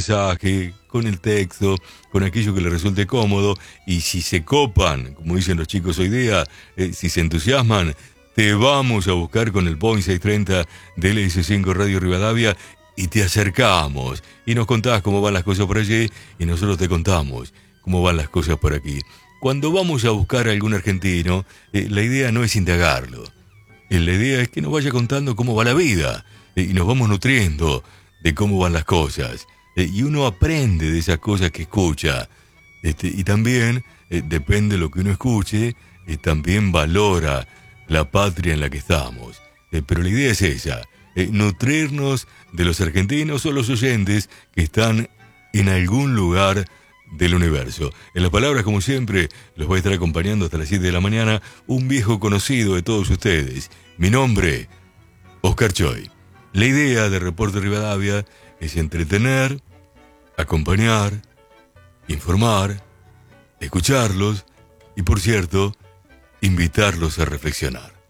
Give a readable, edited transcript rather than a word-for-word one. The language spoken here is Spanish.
mensaje, con el texto, con aquello que les resulte cómodo. Y si se copan, como dicen los chicos hoy día, si se entusiasman, te vamos a buscar con el Boeing 630 de LS5 Radio Rivadavia y te acercamos. Y nos contás cómo van las cosas por allí y nosotros te contamos cómo van las cosas por aquí. Cuando vamos a buscar a algún argentino, la idea no es indagarlo. La idea es que nos vaya contando cómo va la vida y nos vamos nutriendo de cómo van las cosas. Y uno aprende de esas cosas que escucha. Y también, depende de lo que uno escuche, también valora la patria en la que estamos. Pero la idea es esa, nutrirnos de los argentinos o los oyentes que están en algún lugar del universo. En las palabras, como siempre, los voy a estar acompañando hasta las 7 de la mañana, un viejo conocido de todos ustedes. Mi nombre, Oscar Choy. La idea de Reporte Rivadavia es entretener, acompañar, informar, escucharlos y, por cierto, invitarlos a reflexionar.